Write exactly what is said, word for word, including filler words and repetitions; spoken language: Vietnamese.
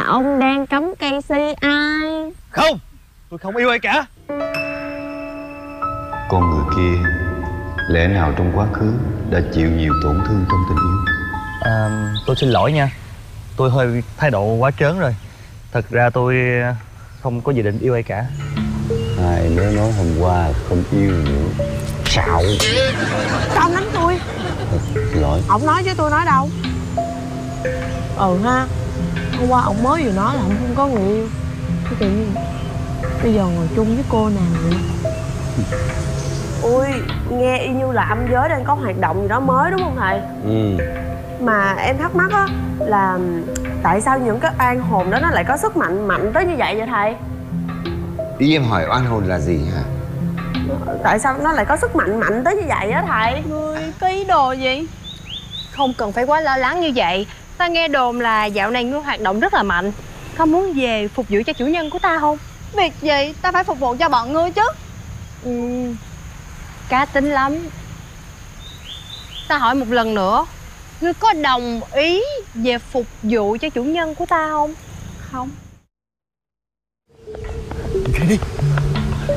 ông đang cấm cây si ai? Không, tôi không yêu ai cả. Con người kia lẽ nào trong quá khứ đã chịu nhiều tổn thương trong tình yêu? À, tôi xin lỗi nha, tôi hơi thái độ quá trớn rồi. Thật ra tôi không có dự định yêu ai cả. Hai mới nói hôm qua không yêu nữa. Xạo. Sao ông đánh tôi? Xin lỗi. Ông nói chứ tôi nói đâu. Ừ ha, hôm qua ông mới vừa nói là ông không có người yêu. Cái tự nhiên bây giờ ngồi chung với cô nào vậy? Ui, nghe y như là âm giới đang có hoạt động gì đó mới đúng không thầy? Ừ. Mà em thắc mắc á là tại sao những cái oan hồn đó nó lại có sức mạnh mạnh tới như vậy vậy thầy? Ý em hỏi oan hồn là gì hả? Tại sao nó lại có sức mạnh mạnh tới như vậy á thầy? Ngươi có ý đồ gì? Không cần phải quá lo lắng như vậy. Ta nghe đồn là dạo này ngươi hoạt động rất là mạnh. Có muốn về phục vụ cho chủ nhân của ta không? Việc gì ta phải phục vụ cho bọn ngươi chứ? Ừ, cá tính lắm. Ta hỏi một lần nữa, ngươi có đồng ý về phục vụ cho chủ nhân của ta không? Không. Đi đi.